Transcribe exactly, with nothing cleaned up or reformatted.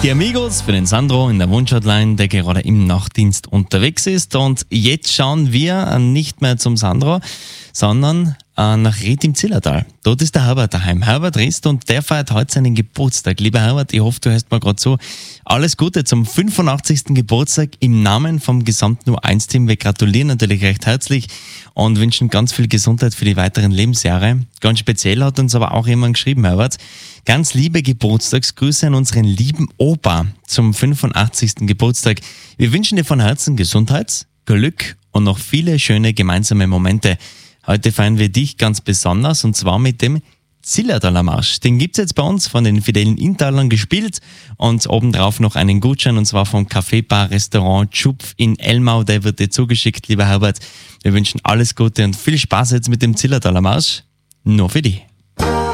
Die Amigos für den Sandro in der Wunschhotline, der gerade im Nachtdienst unterwegs ist. Und jetzt schauen wir nicht mehr zum Sandro, sondern äh, nach Ried im Zillertal. Dort ist der Herbert daheim. Herbert Rist, und der feiert heute seinen Geburtstag. Lieber Herbert, ich hoffe, du hörst mir gerade zu. Alles Gute zum fünfundachtzigsten Geburtstag im Namen vom gesamten U eins Team. Wir gratulieren natürlich recht herzlich und wünschen ganz viel Gesundheit für die weiteren Lebensjahre. Ganz speziell hat uns aber auch jemand geschrieben, Herbert. Ganz liebe Geburtstagsgrüße an unseren lieben Opa zum fünfundachtzigsten Geburtstag. Wir wünschen dir von Herzen Gesundheit, Glück und noch viele schöne gemeinsame Momente. Heute feiern wir dich ganz besonders, und zwar mit dem Zillertaler Marsch. Den gibt's jetzt bei uns von den fidelen Inntalern gespielt, und obendrauf noch einen Gutschein, und zwar vom Café Bar Restaurant Schupf in Elmau. Der wird dir zugeschickt, lieber Herbert. Wir wünschen alles Gute und viel Spaß jetzt mit dem Zillertaler Marsch. Nur für dich.